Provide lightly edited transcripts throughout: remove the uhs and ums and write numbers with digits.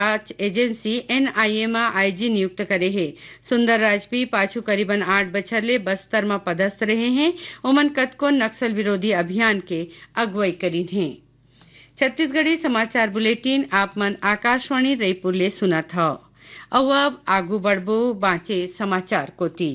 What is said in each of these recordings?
जांच agency NIA में IG नियुक्त करे है। सुंदर राजपी पाछू करीबन 8 बछर ले बस्तर में पदस्थ रहे हैं। ओमन कतको नक्सल विरोधी अभियान के अगुवाई करीन है। छत्तीसगढ़ी समाचार बुलेटिन आप मन आकाशवाणी रायपुर ले सुनत हव। अब आगू बढ़बो बाँचे समाचार कोती।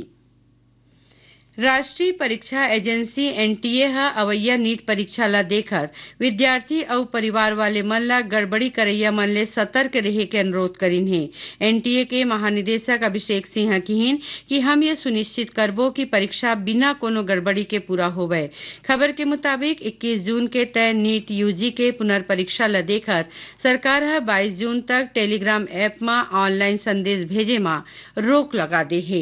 राष्ट्रीय परीक्षा एजेंसी NTA हा अवैया नीट परीक्षा ला देखत विद्यार्थी और परिवार वाले मन ला गड़बड़ी करैया मन ले सतर्क रहे के अनुरोध करीन है। NTA के महानिदेशक अभिषेक सिंह कहिन कि हम ये सुनिश्चित करबो कि परीक्षा बिना कोनो गड़बड़ी के पूरा होवे। खबर के मुताबिक 21 जून के तय नीट UG के पुनर्परीक्षा ला देखत सरकार हा 22 जून तक टेलीग्राम ऐप में ऑनलाइन संदेश भेजे में रोक लगा दे है।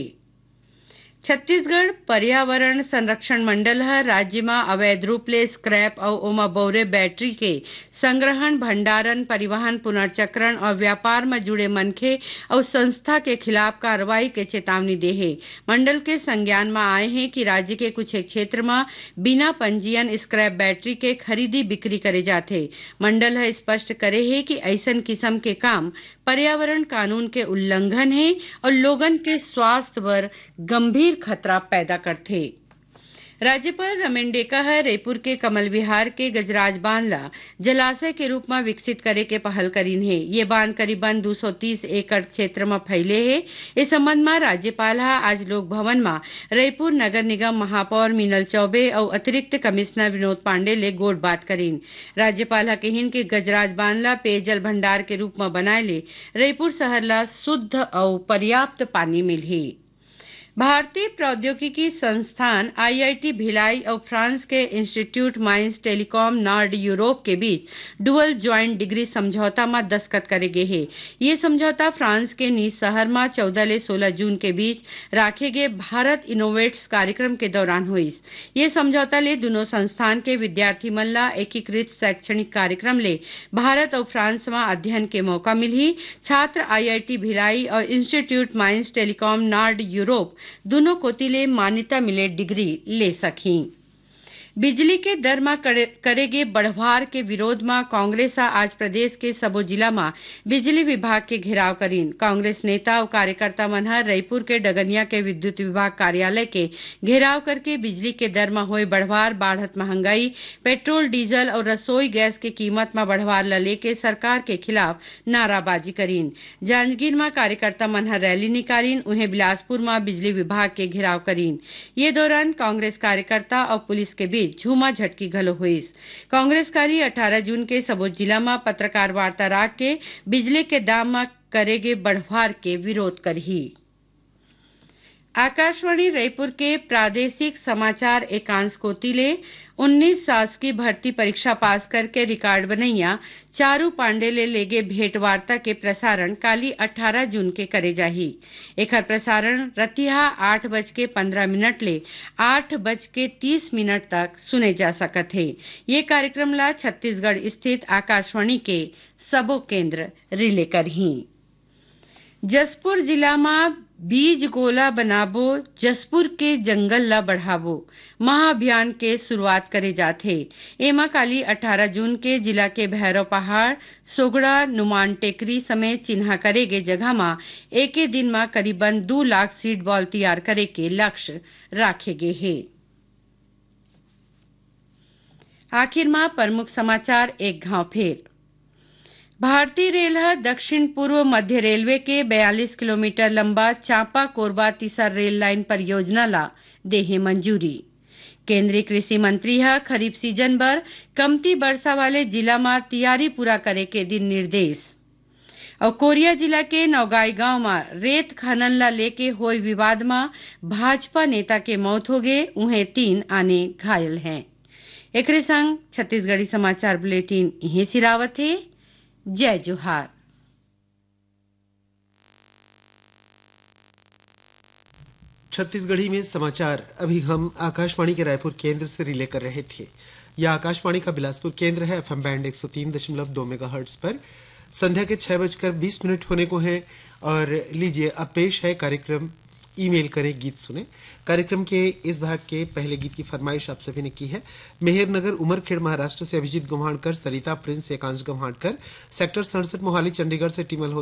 छत्तीसगढ़ पर्यावरण संरक्षण मंडल है राज्य में अवैध रूप ले स्क्रैप और ओमा बौरे बैटरी के संग्रहण, भंडारण, परिवहन, पुनर्चक्रण और व्यापार में जुड़े मनखे और संस्था के खिलाफ कार्रवाई के चेतावनी दे है। मंडल के संज्ञान में आए हैं कि राज्य के कुछ क्षेत्र में बिना पंजीयन स्क्रैप बैटरी के खरीदी बिक्री करे जाते। मंडल है स्पष्ट करे है कि ऐसन किस्म के काम पर्यावरण कानून के उल्लंघन है और लोगन के स्वास्थ्य पर गंभीर खतरा पैदा करते। राज्यपाल रमेन डेका है रायपुर के कमल विहार के गजराज बांध ला जलाशय के रूप में विकसित करे के पहल करीन है। ये बांध करीबन 230 एकड़ क्षेत्र में फैले है। इस संबंध में राज्यपाल आज लोक भवन में रायपुर नगर निगम महापौर मीनल चौबे और अतिरिक्त कमिश्नर विनोद पांडे ले गोड़ बात करीन। राज्यपाल कहिन कि गजराज बांध ला पेयजल भंडार के रूप में बनाए ले रायपुर शहर ला शुद्ध और पर्याप्त पानी मिलही। भारतीय प्रौद्योगिकी संस्थान IIT भिलाई और फ्रांस के institute mines telecom Nord Europe के बीच डुअल ज्वाइंट डिग्री समझौता में दस्तखत करे गए है। ये समझौता फ्रांस के नीस शहर में 14 ले 16 जून के बीच राखे गए भारत इनोवेट्स कार्यक्रम के दौरान हुई। ये समझौता ले दोनों संस्थान के विद्यार्थी मन ला एकीकृत शैक्षणिक कार्यक्रम ले भारत और फ्रांस में अध्ययन के मौका मिली। छात्र IIT भिलाई और institute mines telecom Nord Europe दोनों कोतिले मान्यता मिले डिग्री ले सकी। बिजली के दर में करेगे बढ़वार के विरोध में कांग्रेस आज प्रदेश के सबो जिला में बिजली विभाग के घेराव करीन। कांग्रेस नेता और कार्यकर्ता मन रायपुर के डगनिया के विद्युत विभाग कार्यालय के घेराव करके बिजली के दर में होए बढ़वार, बढ़त महंगाई, पेट्रोल डीजल और रसोई गैस की कीमत में बढ़वार ला लेके सरकार के खिलाफ नाराबाजी करीन। जांजगीर में कार्यकर्ता मन रैली निकालीन, उन्हें बिलासपुर में बिजली विभाग के घेराव करीन। ये दौरान कांग्रेस कार्यकर्ता और पुलिस के बीच झूमा झटकी घलो हुई। कांग्रेसकारी 18 जून के सबो जिला में पत्रकार वार्ता राख के बिजली के दाम में करेगे बढ़वार के विरोध करही। आकाशवाणी रायपुर के प्रादेशिक समाचार एकांश कोतिले 19 शासकीय भर्ती परीक्षा पास करके रिकॉर्ड बनैया चारू पांडे ले लेगे भेंट वार्ता के प्रसारण काली 18 जून के करे जाही। एकर प्रसारण रतिहा 8:15 ले 8:30 तक सुने जा सकत है। ये कार्यक्रम ला छत्तीसगढ़ स्थित आकाशवाणी के सबो केंद्र रिले करही। जसपुर जिला में बीज गोला बनाबो, जसपुर के जंगल ला बढ़ाबो महाअभियान के शुरुआत करे जाथे। एमा काली 18 जून के जिला के भैरव पहाड़, सोगड़ा, नुमान टेकरी समेत चिन्हा करे गे जगह में एक दिन में करीबन 2 लाख सीड बॉल तैयार करे के लक्ष्य राखे गे है। आखिर में प्रमुख समाचार एक घाव फेर। भारतीय रेल दक्षिण पूर्व मध्य रेलवे के 42 किलोमीटर लंबा चांपा कोरबा तीसर रेल लाइन परियोजना ला देहे मंजूरी। केंद्रीय कृषि मंत्री खरीफ सीजन बर कमती वर्षा वाले जिला में तैयारी पूरा करे के दिन निर्देश। और कोरिया जिला के नौगाई गांव में रेत खनन ला लेके होए विवाद में भाजपा नेता के मौत हो गए, उन्हें 3 आने घायल हैं। एकरे संग छत्तीसगढ़ी समाचार बुलेटिन यहीं सिरावत है। जय जोहार। छत्तीसगढ़ी में समाचार अभी हम आकाशवाणी के रायपुर केंद्र से रिले कर रहे थे। यह आकाशवाणी का बिलासपुर केंद्र है। FM बैंड 103.2 मेगाहर्ट्ज पर संध्या के 6:20 होने को है और लीजिए अब पेश है कार्यक्रम ईमेल करें, गीत सुने। कार्यक्रम के इस भाग के पहले गीत की फरमाइश आप सभी ने की है। मेहरनगर उमरखेड़ महाराष्ट्र से अभिजीत गव्हाणकर, सरिता प्रिंस, एकांश गव्हाणकर, सेक्टर 67 मोहाली चंडीगढ़ से टीमल